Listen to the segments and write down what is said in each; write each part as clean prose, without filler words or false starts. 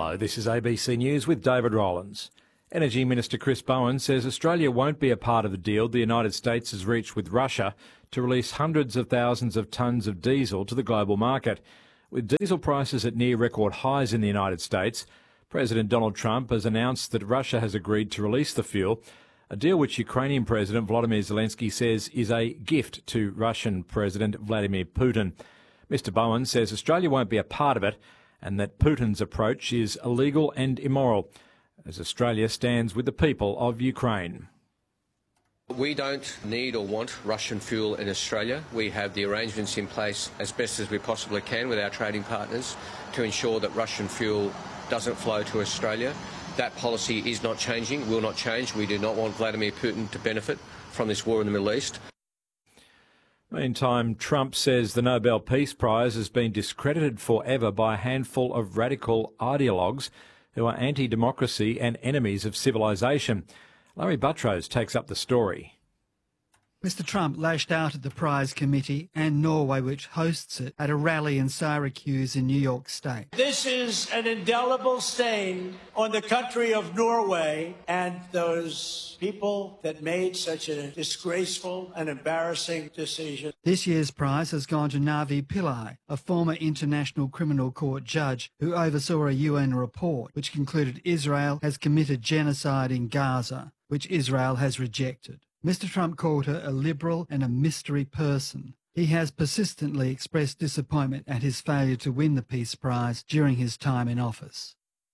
Hello, this is ABC News with David Rowlands. Energy Minister Chris Bowen says Australia won't be a part of the deal the United States has reached with Russia to release hundreds of thousands of tonnes of diesel to the global market. With diesel prices at near record highs in the United States, President Donald Trump has announced that Russia has agreed to release the fuel, a deal which Ukrainian President Volodymyr Zelensky says is a gift to Russian President Vladimir Putin. Mr Bowen says Australia won't be a part of it and that Putin's approach is illegal and immoral, as Australia stands with the people of Ukraine. We don't need or want Russian fuel in Australia. We have the arrangements in place as best as we possibly can with our trading partners to ensure that Russian fuel doesn't flow to Australia. That policy is not changing, will not change. We do not want Vladimir Putin to benefit from this war in the Middle East. Meantime, Trump says the Nobel Peace Prize has been discredited forever by a handful of radical ideologues who are anti-democracy and enemies of civilisation. Larry Buttrose takes up the story. Mr Trump lashed out at the prize committee and Norway, which hosts it, at a rally in Syracuse in New York State. This is an indelible stain on the country of Norway and those people that made such a disgraceful and embarrassing decision. This year's prize has gone to Navi Pillai, a former International Criminal Court judge who oversaw a UN report which concluded Israel has committed genocide in Gaza, which Israel has rejected. Mr Trump called her a liberal and a mystery person. He has persistently expressed disappointment at his failure to win the Peace Prize during his time in office.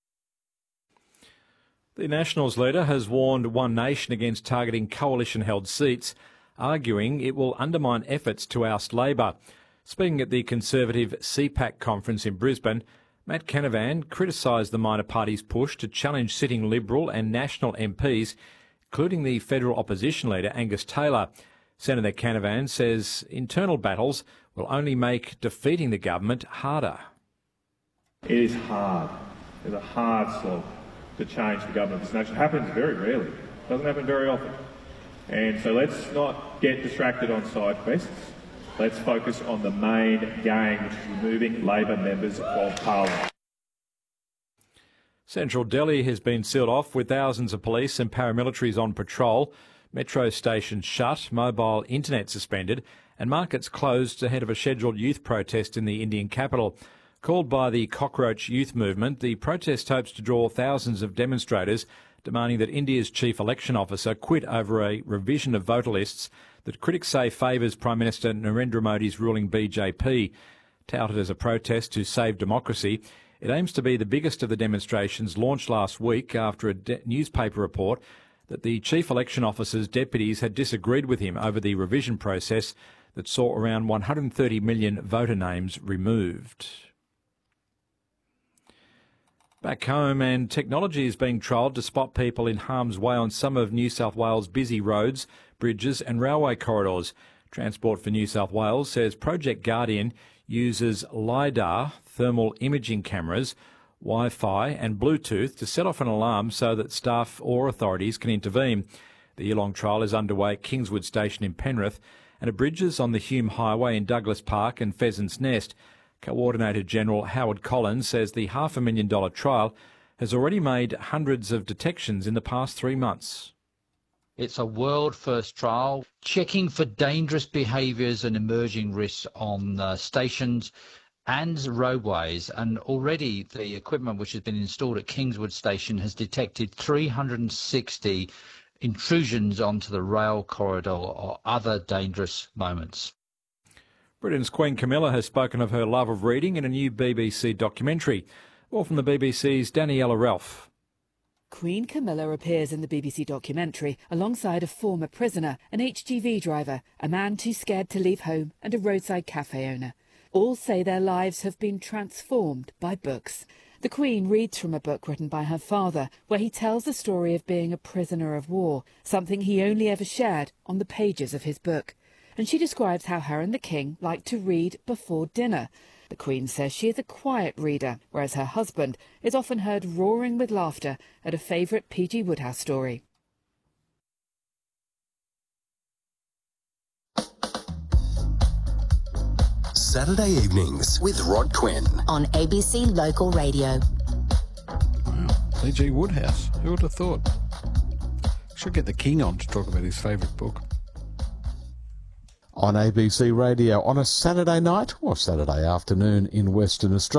The Nationals leader has warned One Nation against targeting coalition-held seats, arguing it will undermine efforts to oust Labor. Speaking at the Conservative CPAC conference in Brisbane, Matt Canavan criticised the minor party's push to challenge sitting Liberal and National MPs, including the federal opposition leader Angus Taylor. Senator Canavan says internal battles will only make defeating the government harder. It is hard. It's a hard slog to change the government of this nation. It happens very rarely. It doesn't happen very often. And so let's not get distracted on side quests. Let's focus on the main game, which is removing Labor members of Parliament. Central Delhi has been sealed off with thousands of police and paramilitaries on patrol, metro stations shut, mobile internet suspended and markets closed ahead of a scheduled youth protest in the Indian capital. Called by the Cockroach Youth Movement, the protest hopes to draw thousands of demonstrators demanding that India's chief election officer quit over a revision of voter lists that critics say favours Prime Minister Narendra Modi's ruling BJP. Touted as a protest to save democracy, it aims to be the biggest of the demonstrations launched last week after a newspaper report that the chief election officer's deputies had disagreed with him over the revision process that saw around 130 million voter names removed. Back home, and technology is being trialled to spot people in harm's way on some of New South Wales' busy roads, bridges and railway corridors. Transport for New South Wales says Project Guardian uses LiDAR, thermal imaging cameras, Wi-Fi and Bluetooth to set off an alarm so that staff or authorities can intervene. The year-long trial is underway at Kingswood Station in Penrith and at bridges on the Hume Highway in Douglas Park and Pheasants Nest. Coordinator General Howard Collins says the $500,000 trial has already made hundreds of detections in the past 3 months. It's a world-first trial, checking for dangerous behaviours and emerging risks on stations and roadways. And already the equipment which has been installed at Kingswood Station has detected 360 intrusions onto the rail corridor or other dangerous moments. Britain's Queen Camilla has spoken of her love of reading in a new BBC documentary. More from the BBC's Daniela Ralph. Queen Camilla appears in the BBC documentary alongside a former prisoner, an HGV driver, a man too scared to leave home and a roadside cafe owner. All say their lives have been transformed by books. The Queen reads from a book written by her father, where he tells the story of being a prisoner of war, something he only ever shared on the pages of his book. And she describes how her and the King like to read before dinner. The Queen says she is a quiet reader, whereas her husband is often heard roaring with laughter at a favourite P.G. Wodehouse story. Saturday evenings with Rod Quinn on ABC Local Radio. P.G. Wodehouse. Who would have thought? Should get the King on to talk about his favourite book. On ABC Radio on a Saturday night or Saturday afternoon in Western Australia.